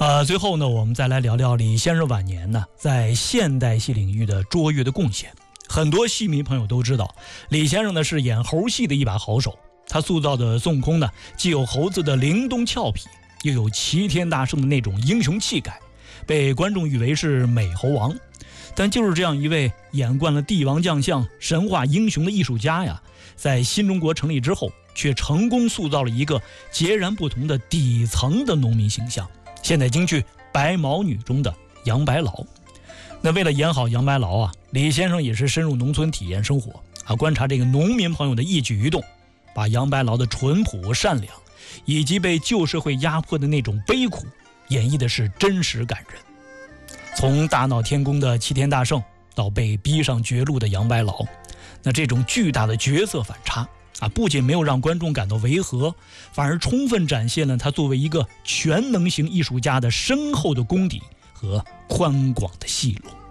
最后呢，我们再来聊聊李先生晚年呢在现代戏领域的卓越的贡献。很多戏迷朋友都知道，李先生呢是演猴戏的一把好手。他塑造的孙悟空呢，既有猴子的灵动俏皮，又有齐天大圣的那种英雄气概，被观众誉为是美猴王。但就是这样一位演惯了帝王将相、神话英雄的艺术家呀，在新中国成立之后，却成功塑造了一个截然不同的底层的农民形象。现代京剧《白毛女》中的杨白劳。那为了演好杨白劳啊，李先生也是深入农村体验生活观察这个农民朋友的一举一动，把杨白劳的淳朴善良以及被旧社会压迫的那种悲苦演绎的是真实感人。从大闹天宫的齐天大圣到被逼上绝路的杨白劳，那这种巨大的角色反差不仅没有让观众感到违和，反而充分展现了他作为一个全能型艺术家的深厚的功底和宽广的戏路。